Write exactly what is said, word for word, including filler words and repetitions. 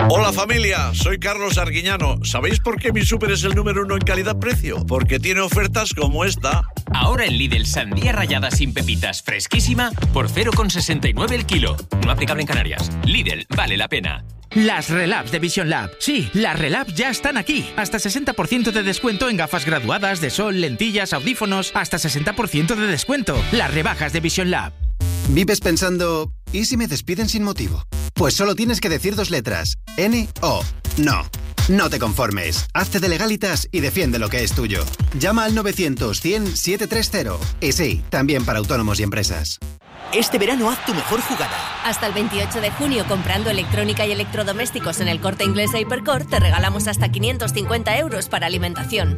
Hola familia, soy Carlos Arguiñano. ¿Sabéis por qué mi súper es el número uno en calidad-precio? Porque tiene ofertas como esta. Ahora en Lidl, sandía rallada sin pepitas fresquísima por cero coma sesenta y nueve el kilo. No aplicable en Canarias. Lidl, vale la pena. Las Relabs de Vision Lab. Sí, las Relabs ya están aquí. Hasta sesenta por ciento de descuento en gafas graduadas, de sol, lentillas, audífonos. Hasta sesenta por ciento de descuento. Las rebajas de Vision Lab. ¿Vives pensando, ¿y si me despiden sin motivo? Pues solo tienes que decir dos letras. N O. No. No te conformes. Hazte de Legalitas y defiende lo que es tuyo. Llama al novecientos cien setecientos treinta. Y sí, también para autónomos y empresas. Este verano haz tu mejor jugada. Hasta el veintiocho de junio, comprando electrónica y electrodomésticos en el Corte Inglés e Hipercor, te regalamos hasta quinientos cincuenta euros para alimentación.